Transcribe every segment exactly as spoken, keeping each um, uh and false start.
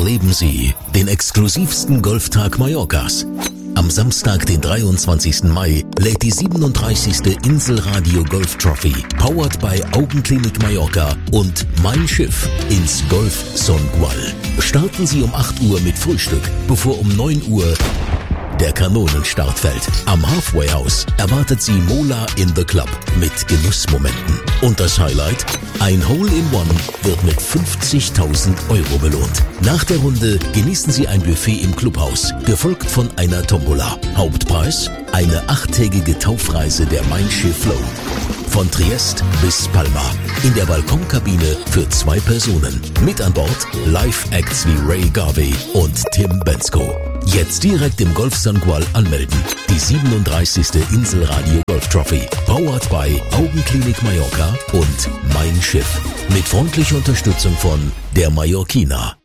Erleben Sie den exklusivsten Golftag Mallorcas. Am Samstag, den dreiundzwanzigsten Mai, lädt die siebenunddreißigste Inselradio Golf Trophy, powered by Augenklinik Mallorca und Mein Schiff ins Golf Songual. Starten Sie um acht Uhr mit Frühstück, bevor um neun Uhr der Kanonenstart fällt. Am Halfway House erwartet Sie Mola in the Club mit Genussmomenten. Und das Highlight? Ein Hole-in-One wird mit fünfzigtausend Euro belohnt. Nach der Runde genießen Sie ein Buffet im Clubhaus, gefolgt von einer Tombola. Hauptpreis? Eine achttägige Taufreise der Mein Schiff Flow. Von Triest bis Palma. In der Balkonkabine für zwei Personen. Mit an Bord Live-Acts wie Ray Garvey und Tim Bensko. Jetzt direkt im Golf Songual anmelden. Die siebenunddreißigste Inselradio Golf Trophy. Powered by Augenklinik Mallorca und Mein Schiff. Mit freundlicher Unterstützung von der Mallorquina.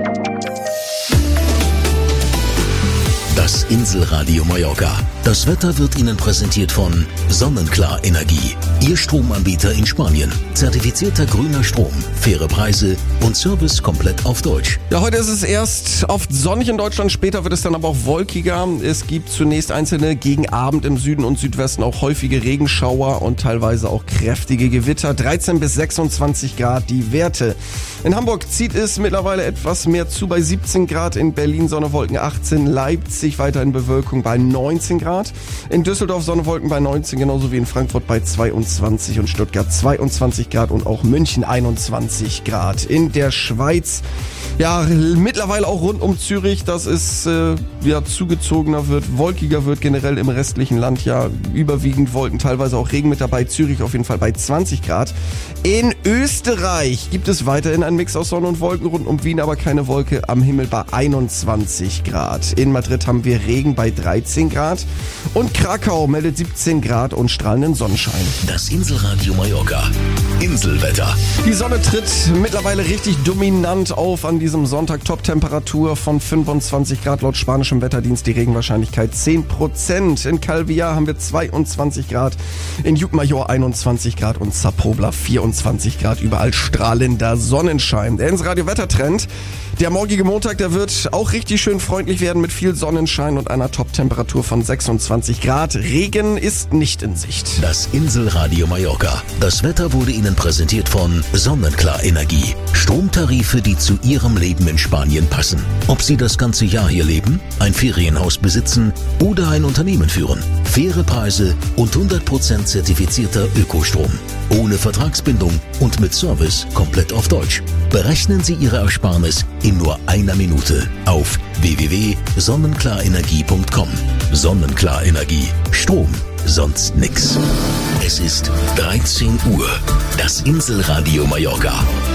Das Inselradio Mallorca. Das Wetter wird Ihnen präsentiert von Sonnenklar Energie. Ihr Stromanbieter in Spanien. Zertifizierter grüner Strom, faire Preise und Service komplett auf Deutsch. Ja, heute ist es erst oft sonnig in Deutschland, später wird es dann aber auch wolkiger. Es gibt zunächst einzelne gegen Abend im Süden und Südwesten auch häufige Regenschauer und teilweise auch kräftige Gewitter. dreizehn bis sechsundzwanzig Grad die Werte. In Hamburg zieht es mittlerweile etwas mehr zu bei siebzehn Grad, in Berlin Sonne, Wolken achtzehn, Leipzig weiterhin Bewölkung bei neunzehn Grad, in Düsseldorf Sonne, Wolken bei neunzehn, genauso wie in Frankfurt bei zweiundzwanzig und Stuttgart zweiundzwanzig Grad und auch München einundzwanzig Grad. In der Schweiz, ja, mittlerweile auch rund um Zürich, dass es äh, ja, zugezogener wird, wolkiger wird generell im restlichen Land, ja, überwiegend Wolken, teilweise auch Regen mit dabei, Zürich auf jeden Fall bei zwanzig Grad. In Österreich gibt es weiterhin einen Mix aus Sonne und Wolken, rund um Wien aber keine Wolke, am Himmel bei einundzwanzig Grad. In Madrid haben wir Regen bei dreizehn Grad und Krakau meldet siebzehn Grad und strahlenden Sonnenschein. Das Inselradio Mallorca. Inselwetter. Die Sonne tritt mittlerweile richtig dominant auf an diesem Sonntag. Top-Temperatur von fünfundzwanzig Grad laut spanischem Wetterdienst. Die Regenwahrscheinlichkeit zehn Prozent. In Calvillar haben wir zweiundzwanzig Grad. In Llucmajor einundzwanzig Grad und Zapobla vierundzwanzig Grad. Überall strahlender Sonnenschein. Der Inselradio-Wettertrend. Der morgige Montag, der wird auch richtig schön freundlich werden mit viel Sonnenschein und einer Top-Temperatur von sechsundzwanzig Grad. Regen ist nicht in Sicht. Das Inselradio Mallorca. Das Wetter wurde Ihnen präsentiert von Sonnenklar Energie. Stromtarife, die zu Ihrem Leben in Spanien passen. Ob Sie das ganze Jahr hier leben, ein Ferienhaus besitzen oder ein Unternehmen führen. Faire Preise und hundert Prozent zertifizierter Ökostrom. Ohne Vertragsbindung und mit Service komplett auf Deutsch. Berechnen Sie Ihre Ersparnis in nur einer Minute auf w w w punkt sonnenklarenergie punkt com. Sonnenklar Energie. Strom, sonst nix. Es ist dreizehn Uhr. Das Inselradio Mallorca.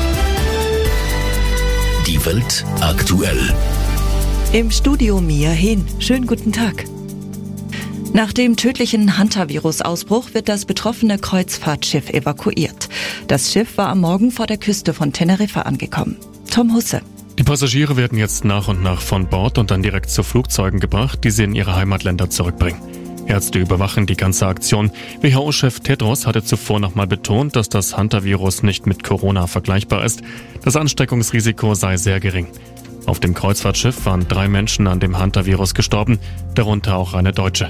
Die Welt aktuell. Im Studio Mia Hin. Schönen guten Tag. Nach dem tödlichen Hantavirus-Ausbruch wird das betroffene Kreuzfahrtschiff evakuiert. Das Schiff war am Morgen vor der Küste von Teneriffa angekommen. Tom Husse. Die Passagiere werden jetzt nach und nach von Bord und dann direkt zu Flugzeugen gebracht, die sie in ihre Heimatländer zurückbringen. Ärzte überwachen die ganze Aktion. W H O-Chef Tedros hatte zuvor nochmal betont, dass das Hantavirus nicht mit Corona vergleichbar ist. Das Ansteckungsrisiko sei sehr gering. Auf dem Kreuzfahrtschiff waren drei Menschen an dem Hantavirus gestorben, darunter auch eine Deutsche.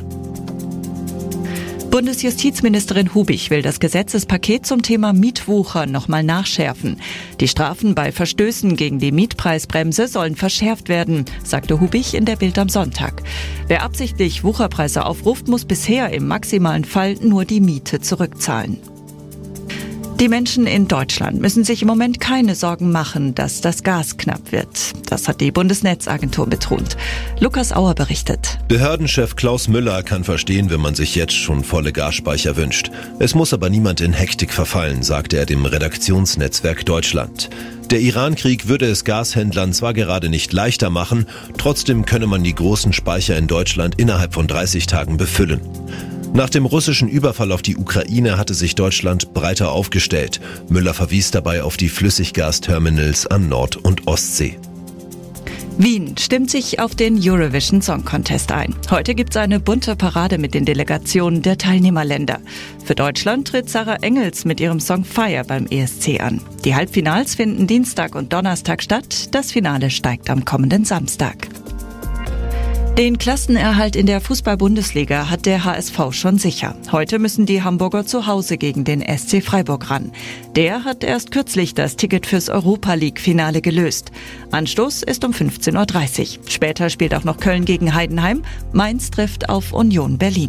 Bundesjustizministerin Hubich will das Gesetzespaket zum Thema Mietwucher nochmal nachschärfen. Die Strafen bei Verstößen gegen die Mietpreisbremse sollen verschärft werden, sagte Hubich in der Bild am Sonntag. Wer absichtlich Wucherpreise aufruft, muss bisher im maximalen Fall nur die Miete zurückzahlen. Die Menschen in Deutschland müssen sich im Moment keine Sorgen machen, dass das Gas knapp wird. Das hat die Bundesnetzagentur betont. Lukas Auer berichtet. Behördenchef Klaus Müller kann verstehen, wenn man sich jetzt schon volle Gasspeicher wünscht. Es muss aber niemand in Hektik verfallen, sagte er dem Redaktionsnetzwerk Deutschland. Der Iran-Krieg würde es Gashändlern zwar gerade nicht leichter machen, trotzdem könne man die großen Speicher in Deutschland innerhalb von dreißig Tagen befüllen. Nach dem russischen Überfall auf die Ukraine hatte sich Deutschland breiter aufgestellt. Müller verwies dabei auf die Flüssiggasterminals an Nord- und Ostsee. Wien stimmt sich auf den Eurovision Song Contest ein. Heute gibt's eine bunte Parade mit den Delegationen der Teilnehmerländer. Für Deutschland tritt Sarah Engels mit ihrem Song Fire beim E S C an. Die Halbfinals finden Dienstag und Donnerstag statt. Das Finale steigt am kommenden Samstag. Den Klassenerhalt in der Fußball-Bundesliga hat der H S V schon sicher. Heute müssen die Hamburger zu Hause gegen den S C Freiburg ran. Der hat erst kürzlich das Ticket fürs Europa-League-Finale gelöst. Anstoß ist um fünfzehn Uhr dreißig. Später spielt auch noch Köln gegen Heidenheim. Mainz trifft auf Union Berlin.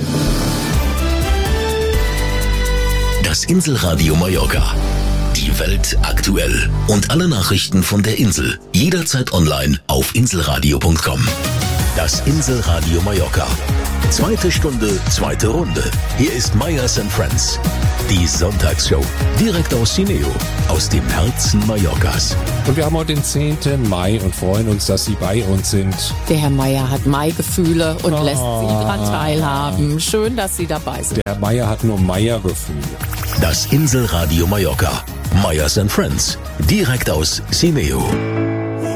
Das Inselradio Mallorca. Die Welt aktuell. Und alle Nachrichten von der Insel. Jederzeit online auf inselradio punkt com. Das Inselradio Mallorca. Zweite Stunde, zweite Runde. Hier ist Meyers and Friends. Die Sonntagsshow. Direkt aus Cineo. Aus dem Herzen Mallorcas. Und wir haben heute den zehnten Mai und freuen uns, dass Sie bei uns sind. Der Herr Meyer hat Mai-Gefühle und oh. lässt Sie daran teilhaben. Schön, dass Sie dabei sind. Der Herr Meyer hat nur Meyer-Gefühle. Das Inselradio Mallorca. Meyers and Friends. Direkt aus Cineo.